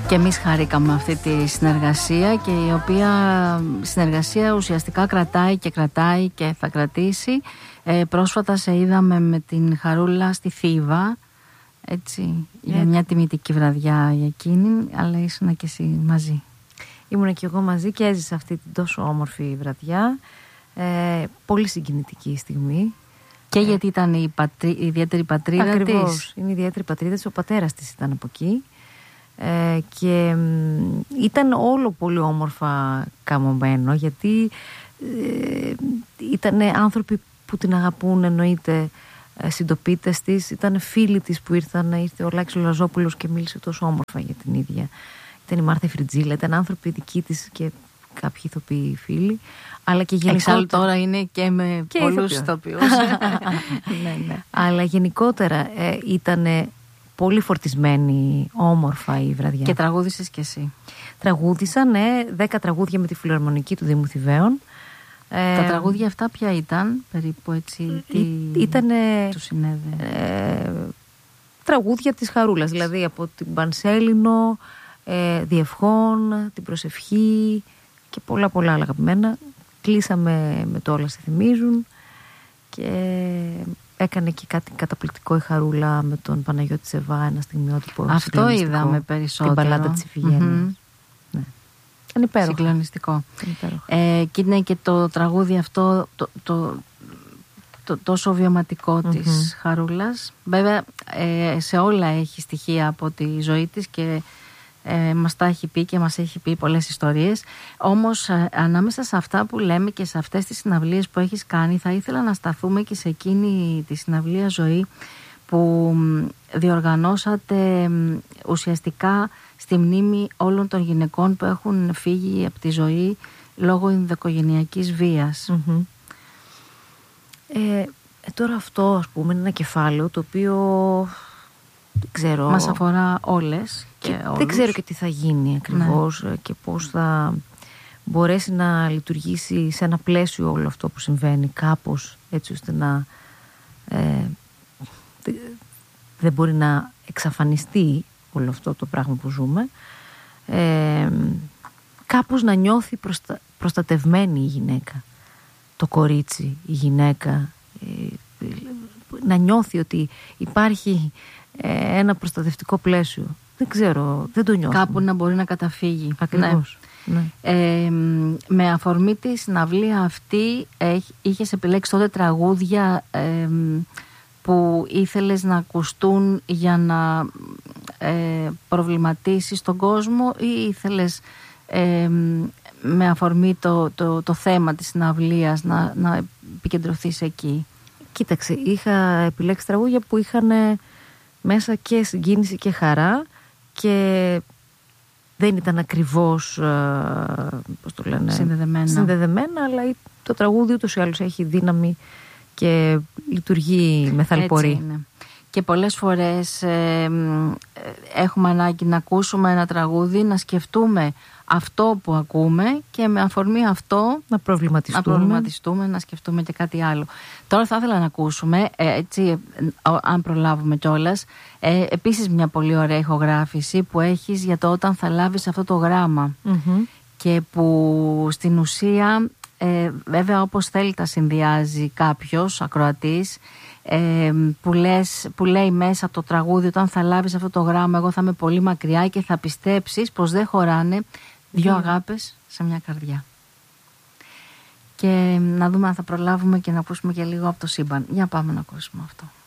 Και εμείς χαρήκαμε αυτή τη συνεργασία, και η οποία συνεργασία ουσιαστικά κρατάει και θα κρατήσει. Πρόσφατα σε είδαμε με την Χαρούλα στη Θήβα, έτσι, για μια τιμητική βραδιά για εκείνη, αλλά ήσουν και εσύ μαζί. Ήμουν και εγώ μαζί και έζησα αυτή την τόσο όμορφη βραδιά. Πολύ συγκινητική στιγμή. Και γιατί ήταν η ιδιαίτερη πατρίδα της. Ακριβώς, είναι η ιδιαίτερη πατρίδα της. Ο πατέρας της ήταν από εκεί. Και ήταν όλο πολύ όμορφα καμωμένο, γιατί ήταν άνθρωποι που την αγαπούν, εννοείται, συντοπίτες της, ήταν φίλοι της που ήρθαν. Ήρθε ο Λάκης ο Λαζόπουλος και μίλησε τόσο όμορφα για την ίδια. Ήταν η Μάρθα Φριτζίλα, ήταν άνθρωποι δικοί της και κάποιοι ηθοποιοί φίλοι. Αλλά και γενικότερα. Εξάλλου τώρα είναι και με και πολλούς ηθοποιούς. Ναι. Αλλά γενικότερα ήταν πολύ φορτισμένη, όμορφα η βραδιά. Και τραγούδησες κι εσύ. Τραγούδισα, ναι, 10 τραγούδια με τη Φιλαρμονική του Δήμου Θηβαίων. Τα τραγούδια αυτά ποια ήταν, περίπου έτσι, ήτανε του συνέδε? Τραγούδια της Χαρούλας, δηλαδή από την Πανσέλινο, Διευχών, την Προσευχή και πολλά άλλα αγαπημένα. Κλείσαμε με το Όλα σε θυμίζουν και έκανε και κάτι καταπληκτικό η Χαρούλα με τον Παναγιώτη Σεβά, ένα στιγμιότυπο. Αυτό είδαμε περισσότερο. Την μπαλάντα της Ιφηγένειας. Ναι. Είναι υπέροχο. Συγκλονιστικό. Και είναι και το τραγούδι αυτό το τόσο βιωματικό της Χαρούλας. Βέβαια σε όλα έχει στοιχεία από τη ζωή της και μας τα έχει πει και μας έχει πει πολλές ιστορίες. Όμως ανάμεσα σε αυτά που λέμε και σε αυτές τις συναυλίες που έχεις κάνει, θα ήθελα να σταθούμε και σε εκείνη τη συναυλία Ζωή που διοργανώσατε ουσιαστικά στη μνήμη όλων των γυναικών που έχουν φύγει από τη ζωή λόγω ενδοοικογενειακής βίας. Τώρα αυτό, ας πούμε, είναι ένα κεφάλαιο το οποίο δεν ξέρω. Μας αφορά όλες και όλους. Δεν ξέρω και τι θα γίνει ακριβώς, ναι, και πώς θα μπορέσει να λειτουργήσει σε ένα πλαίσιο όλο αυτό που συμβαίνει κάπως, έτσι ώστε να δεν μπορεί να εξαφανιστεί όλο αυτό το πράγμα που ζούμε. Κάπως να νιώθει προστατευμένη η γυναίκα, το κορίτσι, η γυναίκα, να νιώθει ότι υπάρχει ένα προστατευτικό πλαίσιο. Δεν ξέρω, δεν το νιώθω. Κάπου να μπορεί να καταφύγει. Ακριβώς. Ναι. Με αφορμή τη συναυλία αυτή είχες επιλέξει τότε τραγούδια που ήθελες να ακουστούν για να προβληματίσεις τον κόσμο, ή ήθελες με αφορμή το θέμα της συναυλίας να επικεντρωθείς εκεί? Κοίταξε, είχα επιλέξει τραγούδια που είχαν μέσα και συγκίνηση και χαρά και δεν ήταν ακριβώς πώς το λένε, συνδεδεμένα, αλλά το τραγούδι ούτως ή άλλως έχει δύναμη και λειτουργεί με θαλπορή. Και πολλές φορές έχουμε ανάγκη να ακούσουμε ένα τραγούδι, να σκεφτούμε αυτό που ακούμε και με αφορμή αυτό να προβληματιστούμε, να σκεφτούμε και κάτι άλλο. Τώρα θα ήθελα να ακούσουμε, έτσι, αν προλάβουμε κιόλας, επίσης μια πολύ ωραία ηχογράφηση που έχεις για το Όταν θα λάβεις αυτό το γράμμα, και που στην ουσία βέβαια όπως θέλει τα συνδυάζει κάποιος ακροατής, που λέει μέσα το τραγούδι Όταν θα λάβεις αυτό το γράμμα εγώ θα είμαι πολύ μακριά και θα πιστέψεις πως δεν χωράνε δύο αγάπες σε μια καρδιά. Και να δούμε αν θα προλάβουμε και να ακούσουμε και λίγο από το σύμπαν. Για πάμε να ακούσουμε αυτό.